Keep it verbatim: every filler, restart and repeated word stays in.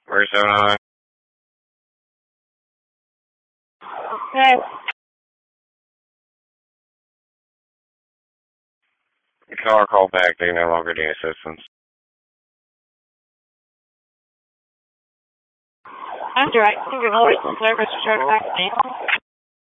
Where's seven nine? Okay. The caller called back. They no longer need assistance. I'm directing your voice service to back now.